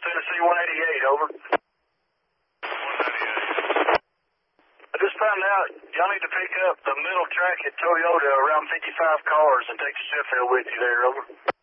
Tennessee 188, over. 198. I just found out y'all need to pick up the middle track at Toyota around 55 cars and take Sheffield with you there, over.